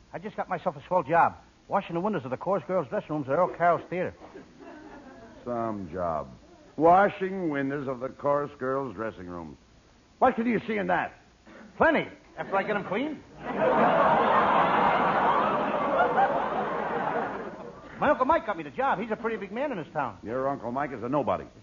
I just got myself a swell job. Washing the windows of the chorus girls' dressing rooms at Earl Carroll's theater. Some job. Washing windows of the chorus girls' dressing room. What can you see in that? Plenty. After I get them clean. My Uncle Mike got me the job. He's a pretty big man in this town. Your Uncle Mike is a nobody.